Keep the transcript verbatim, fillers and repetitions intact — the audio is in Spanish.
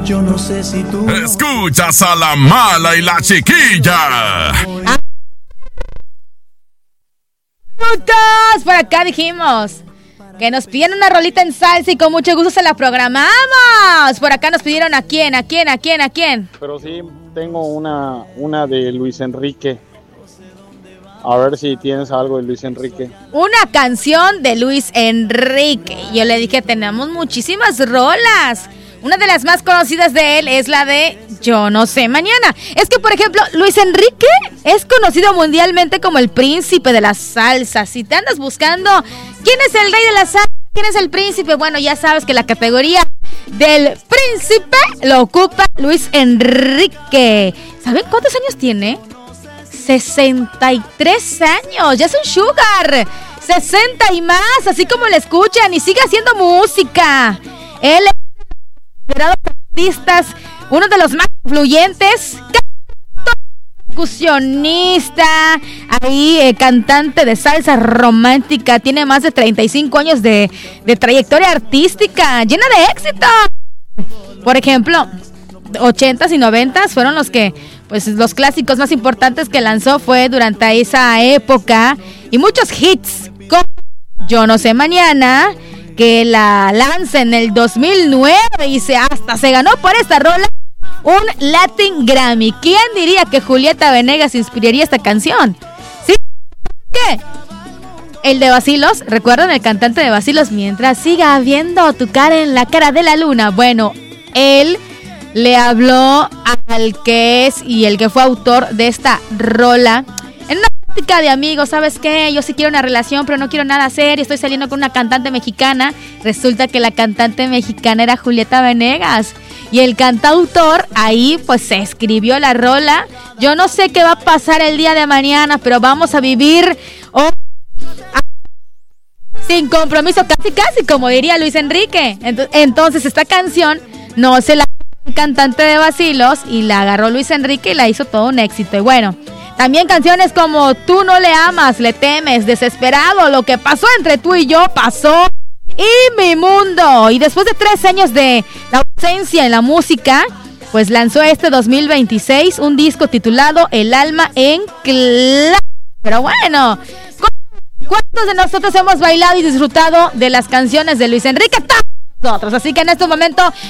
Yo no sé si tú... Escuchas a la mala y la chiquilla. Por acá dijimos que nos pidieron una rolita en salsa y con mucho gusto se la programamos. Por acá nos pidieron a quién, a quién, a quién, a quién. Pero sí, tengo una, una de Luis Enrique. A ver si tienes algo de Luis Enrique. Una canción de Luis Enrique. Yo le dije, tenemos muchísimas rolas. Una de las más conocidas de él es la de Yo no sé mañana. Es que, por ejemplo, Luis Enrique es conocido mundialmente como el príncipe de la salsa. Si te andas buscando quién es el rey de la salsa, quién es el príncipe, bueno, ya sabes que la categoría del príncipe lo ocupa Luis Enrique. ¿Saben cuántos años tiene? sesenta y tres años, ya es un sugar. sesenta y más, así como le escuchan, y sigue haciendo música. Él es artistas, uno de los más influyentes, percusionista, ahí eh, cantante de salsa romántica, tiene más de treinta y cinco años de, de trayectoria artística, llena de éxito. Por ejemplo, ochentas y noventas fueron los que, pues los clásicos más importantes que lanzó fue durante esa época, y muchos hits como Yo no sé mañana, que la lanza en el dos mil nueve y se hasta se ganó por esta rola un Latin Grammy. ¿Quién diría que Julieta Venegas inspiraría esta canción? ¿Sí? ¿Qué? El de Bacilos, ¿recuerdan el cantante de Bacilos? Mientras siga viendo tu cara en la cara de la luna. Bueno, él le habló al que es y el que fue autor de esta rola en una plática de amigos. ¿Sabes qué? Yo sí quiero una relación, pero no quiero nada serio. Estoy saliendo con una cantante mexicana. Resulta que la cantante mexicana era Julieta Venegas. Y el cantautor ahí pues se escribió la rola. Yo no sé qué va a pasar el día de mañana, pero vamos a vivir oh, sin compromiso, casi casi, como diría Luis Enrique. Entonces esta canción no se la el cantante de Bacilos y la agarró Luis Enrique y la hizo todo un éxito. Y bueno, también canciones como Tú no le amas, le temes, Desesperado, Lo que pasó entre tú y yo pasó, y Mi mundo. Y después de tres años de la ausencia en la música, pues lanzó este dos mil veintiséis un disco titulado El alma en clave. Pero bueno, ¿cuántos de nosotros hemos bailado y disfrutado de las canciones de Luis Enrique? Todos nosotros. Así que en este momento